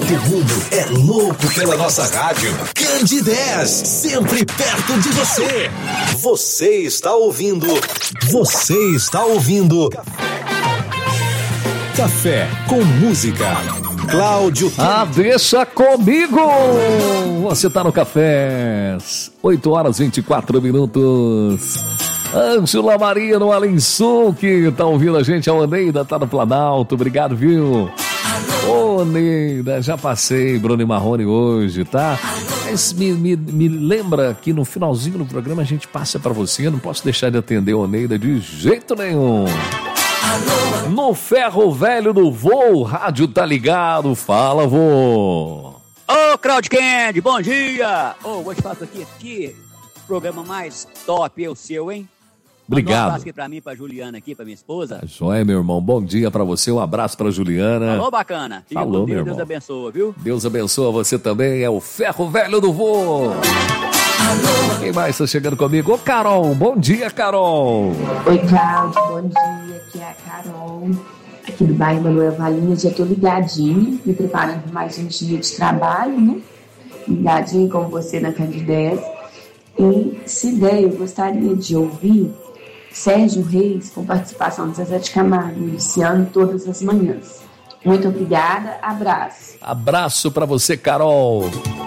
Todo mundo é louco pela nossa rádio. Candidez, sempre perto de você. Você está ouvindo Café com Música. Cláudio. Deixa comigo! Você tá no Café. 8h24. Ângela Maria no Alençon, que tá ouvindo a gente. A Oneida tá no Planalto. Obrigado, viu? Ô, Neida, já passei Bruno e Marrone hoje, tá? Mas me lembra que no finalzinho do programa a gente passa pra você. Eu não posso deixar de atender a Oneida de jeito nenhum. No Ferro Velho do Vô, rádio tá ligado. Fala, vô. Ô, Cláudio Candy, bom dia. Vou te falar aqui, programa mais top é o seu, hein? Obrigado. Um abraço aqui pra mim, pra Juliana aqui, pra minha esposa. Joia, meu irmão. Bom dia pra você. Um abraço pra Juliana. Alô, bacana. Fica Falou, com Deus, meu Deus irmão. abençoa, viu? Deus abençoa você também. É o Ferro Velho do Vô. Quem mais tá chegando comigo? Ô, Carol. Bom dia, Carol. Oi, Cláudio. Bom dia. Aqui é a Carol. Aqui do bairro Manuel Valinha. Já tô ligadinha, me preparando para mais um dia de trabalho, né? Ligadinha com você na Candidez. E, se der, eu gostaria de ouvir Sérgio Reis com participação de Zezé de Camargo, iniciando todas as manhãs. Muito obrigada, abraço. Abraço pra você, Carol.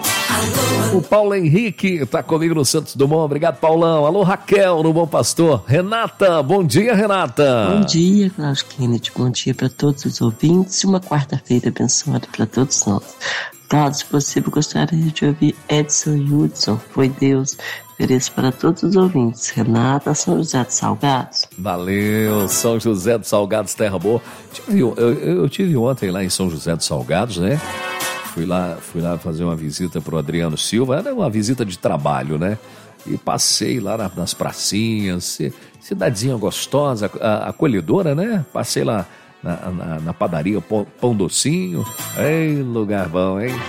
O Paulo Henrique tá comigo no Santos Dumont. Obrigado, Paulão. Alô, Raquel, no Bom Pastor. Renata, bom dia, Renata. Bom dia, Cláudio Kennedy. Bom dia para todos os ouvintes e uma quarta-feira abençoada para todos nós. Cláudio, se possível, gostaria de ouvir Edson Hudson. Foi Deus. Ofereço para todos os ouvintes. Renata, São José dos Salgados. Valeu, São José dos Salgados, terra boa. Eu tive ontem lá em São José dos Salgados, né? Fui lá fazer uma visita pro Adriano Silva. Era uma visita de trabalho, né? E passei lá nas pracinhas. Cidadezinha gostosa, acolhedora, né? Passei lá na padaria Pão Docinho. Ei, lugar bom, hein?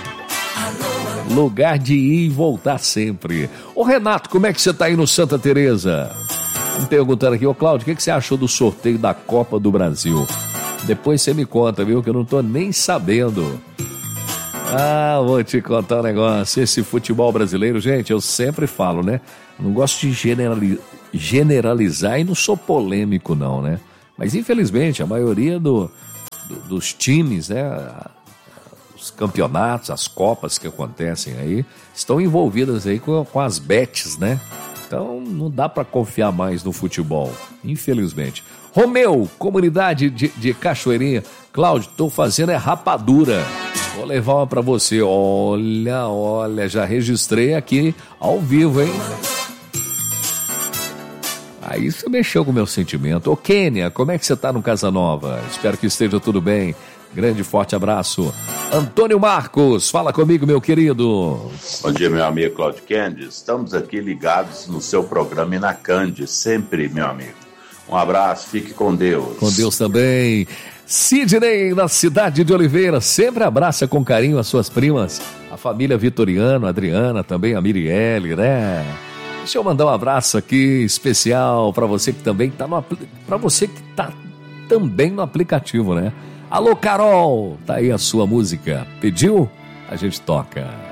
Lugar de ir e voltar sempre. Ô, Renato, como é que você tá aí no Santa Teresa? Me perguntando aqui, ô, Cláudio, o que você achou do sorteio da Copa do Brasil? Depois você me conta, viu? Que eu não tô nem sabendo. Vou te contar um negócio. Esse futebol brasileiro, gente, eu sempre falo, né? Não gosto de generalizar e não sou polêmico, não, né? Mas, infelizmente, a maioria dos times, né? Os campeonatos, as copas que acontecem aí, estão envolvidas aí com as bets, né? Então, não dá para confiar mais no futebol, infelizmente. Romeu, comunidade de Cachoeirinha. Cláudio, tô fazendo rapadura. Vou levar uma pra você. Olha, já registrei aqui ao vivo, hein? Aí você mexeu com o meu sentimento. Ô, Kênia, como é que você tá no Casa Nova? Espero que esteja tudo bem. Grande, forte abraço. Antônio Marcos, fala comigo, meu querido. Bom dia, meu amigo Cláudio Candy. Estamos aqui ligados no seu programa e na Candy, sempre, meu amigo. Um abraço, fique com Deus. Com Deus também. Sidney, na cidade de Oliveira, sempre abraça com carinho as suas primas, a família Vitoriano, a Adriana, também a Mirielle, né? Deixa eu mandar um abraço aqui especial para você que também tá também no aplicativo, né? Alô, Carol, tá aí a sua música. Pediu? A gente toca.